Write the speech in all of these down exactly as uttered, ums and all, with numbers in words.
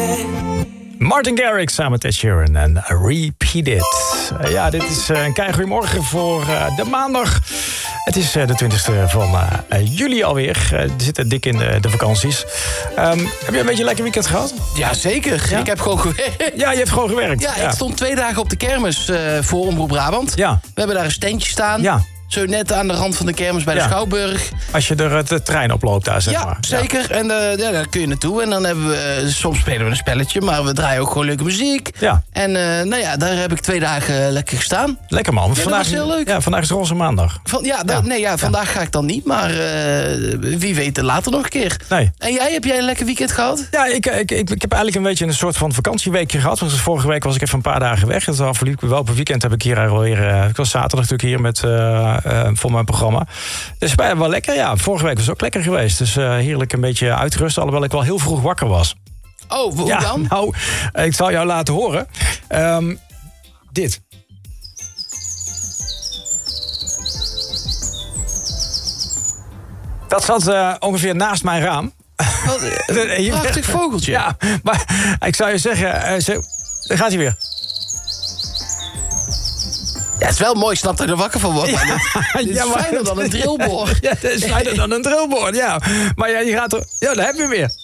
it. Martin Garrix samen met Ed Sheeran en Repeat It. Uh, ja, dit is uh, een kei goeiemorgen voor uh, de maandag. Het is uh, de twintigste van uh, uh, juli alweer. Uh, we zitten dik in de, de vakanties. Um, heb je een beetje een lekker weekend gehad? Ja, zeker. Ja? Ik heb gewoon gewerkt. Ja, je hebt gewoon gewerkt. Ja, ja. ik stond twee dagen op de kermis uh, voor Omroep Brabant. Ja. We hebben daar een standje staan. Ja. Zo net aan de rand van de kermis bij de ja. Schouwburg. Als je er de trein oploopt daar, zeg ja, maar. Zeker. Ja. En uh, ja, daar kun je naartoe. En dan hebben we, uh, soms spelen we een spelletje, maar we draaien ook gewoon leuke muziek. Ja. En uh, nou ja, daar heb ik twee dagen uh, lekker gestaan. Lekker man. Ja, vandaag, dat was heel leuk. Ja, vandaag is roze maandag. Van, ja, da, ja. Nee, ja, vandaag ja. ga ik dan niet, maar uh, wie weet later nog een keer. Nee. En jij, heb jij een lekker weekend gehad? Ja, ik, ik, ik, ik heb eigenlijk een beetje een soort van vakantieweekje gehad. Want vorige week was ik even een paar dagen weg. Het afgelopen op een weekend heb ik hier alweer... Uh, ik was zaterdag natuurlijk hier met, uh, uh, voor mijn programma. Dus bij wel lekker, ja. Vorige week was het ook lekker geweest. Dus uh, heerlijk een beetje uitgerust. Alhoewel ik wel heel vroeg wakker was. Oh, hoe ja, dan? Nou, ik zal jou laten horen. Um, dit. Dat zat uh, ongeveer naast mijn raam. Wat een prachtig vogeltje. Ja, maar ik zou je zeggen... Uh, zo, daar gaat hij weer. Ja, het is wel mooi, snap dat je er wakker van wordt. Ja, maar dit, dit ja, is maar fijner dan een drillboor. Ja, dat is fijner dan een drillboor, ja. Maar ja, je gaat er... Ja, daar heb je weer.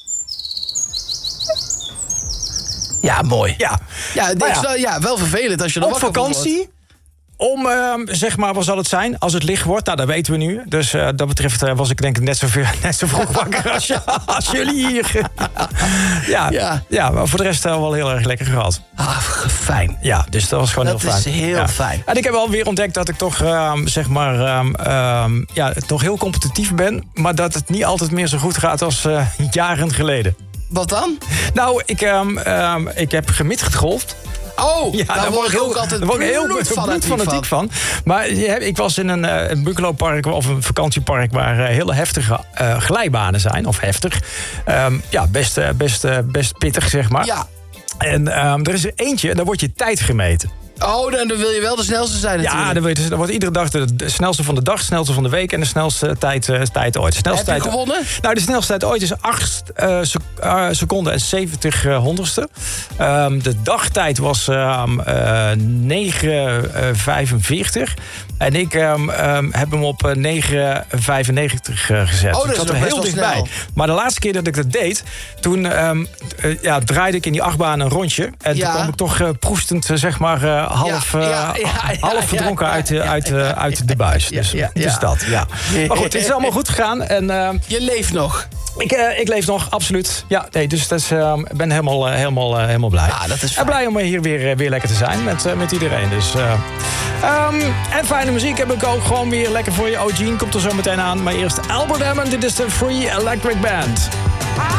Ja, mooi. Ja, ja, dit ja. is wel, ja, wel vervelend als je er op wakker van vakantie... wordt. Om, uh, zeg maar, wat zal het zijn? Als het licht wordt, nou, dat weten we nu. Dus uh, dat betreft uh, was ik denk ik net zo, veel, net zo vroeg wakker als, je, als jullie hier. ja, ja. ja, maar voor de rest hebben we wel heel erg lekker gehad. Ah, fijn. Ja, dus dat was gewoon dat heel fijn. Dat is heel ja. fijn. En ik heb alweer ontdekt dat ik toch, uh, zeg maar, um, um, ja, toch heel competitief ben. Maar dat het niet altijd meer zo goed gaat als uh, jaren geleden. Wat dan? Nou, ik, um, um, ik heb gemidged golfd. Oh, ja, daar word ik ook altijd daar heel bloedfanatiek fanatiek van. Maar ik was in een, een bungalowpark of een vakantiepark waar hele heftige uh, glijbanen zijn. Of heftig. Um, ja, best, best, best pittig, zeg maar. Ja. En um, er is er eentje, daar wordt je tijd gemeten. Oh, dan wil je wel de snelste zijn natuurlijk. Ja, dan, weet je, dan wordt iedere dag de, de snelste van de dag, de snelste van de week... en de snelste tijd, uh, tijd ooit. De snelste Heb je tijd, gewonnen? Nou, de snelste tijd ooit is acht uh, sec- uh, seconden en zeventig uh, honderdste. Um, de dagtijd was um, uh, negen vijfenveertig. En ik um, um, heb hem op uh, negen vijfennegentig uh, gezet. Oh, dat ik is zat er heel dichtbij. snel. Maar de laatste keer dat ik dat deed... toen um, uh, ja, draaide ik in die achtbaan een rondje. En ja. toen kwam ik toch uh, proestend, uh, zeg maar... Uh, half, ja, ja, ja, ja, half verdronken ja, ja, uit, uit, ja, ja, uit de buis. Dus, ja, ja, ja. dus dat, ja. Maar goed, het is allemaal goed gegaan. En, uh, je leeft nog. Ik, uh, ik leef nog, absoluut. Ja, nee, dus ik uh, ben helemaal, uh, helemaal, uh, helemaal blij. Ja, dat is en blij om hier weer, uh, weer lekker te zijn met, uh, met iedereen. Dus, uh, um, en fijne muziek heb ik ook gewoon weer lekker voor je. Eugene komt er zo meteen aan. Maar eerst Albert Hammond, dit is de Free Electric Band.